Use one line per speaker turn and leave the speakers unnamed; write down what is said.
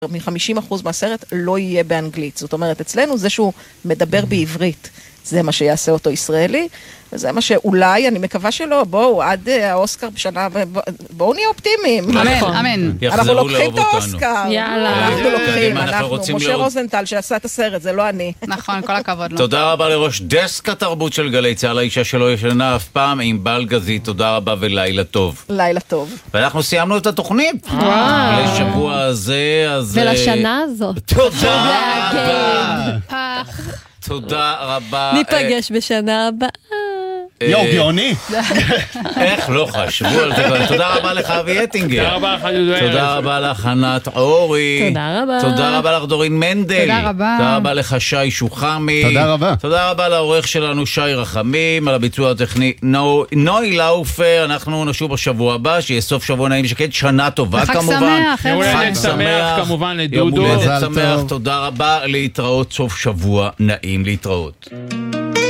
מ-50% מהסרט לא יהיה באנגלית. זאת אומרת, אצלנו זה שהוא מדבר בעברית, זה מה שיעשה אותו ישראלי, וזה מה שאולי, אני מקווה שלא, בואו, עד האוסקר בשנה, בואו נהיה אופטימיים.
אמן, אמן.
אנחנו לוקחים את האוסקר.
יאללה.
אנחנו לוקחים, אנחנו.
רוצים
משה
לראות.
רוזנטל שעשה את הסרט, זה לא אני.
נכון, כל הכבוד לו.
תודה רבה לראש דסק התרבות של גלי צהל, האישה שלא ישנה אף פעם, עם בלגזית, תודה רבה ולילה טוב.
לילה טוב.
ואנחנו סיימנו את התוכנית. לשבוע הזה, אז...
ולשנה הזאת.
תודה רבה. תודה רבה.
ניפגש בשנה הבאה.
יואו, גאוני.
איך לא חשבו על זה. תודה רבה לך אבי אטינגר.
תודה רבה לך יהודה.
תודה רבה לך ענת אורי.
תודה רבה.
תודה רבה לך דורין מנדל.
תודה רבה.
תודה רבה לך שי שוחמי.
תודה רבה.
תודה רבה לעורך שלנו שי רחמים, על הביצוע הטכני נוי לאופר. אנחנו נשוב בשבוע הבא, שיהיה סוף שבוע נעים שקט, שנה טובה
וחג
כמובן.
שמח, חבר'ה.
יום הולדת שמח כמובן לדודו.
יום הולדת
מזל
שמח,
טוב.
תודה רבה, להתראות, סוף שבוע נעים, להתראות.